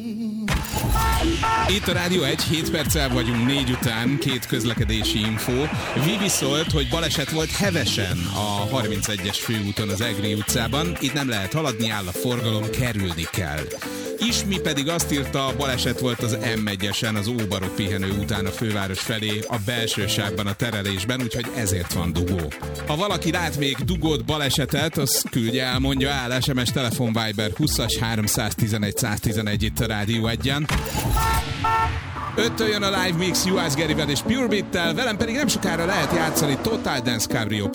Itt a Rádió 1, 7 perccel vagyunk 4 után, 2 közlekedési info. Vivi szólt, hogy baleset volt Hevesen a 31-es főúton az Egri utcában. Itt nem lehet haladni, áll a forgalom, kerülni kell. Ismi pedig azt írta, baleset volt az M1-esen az Óbarok pihenő után a főváros felé, a belső sávban a terelésben, úgyhogy ezért van dugó. Ha valaki lát még dugót, balesetet, az küldje el, mondja el, SMS, telefon, Viber 20-as 311 111 itt a Rádió 1-en. 5-től jön a live mix Juhász Gerivel és Pure Beat-tel, velem pedig nem sokára lehet játszani Total Dance Cabrio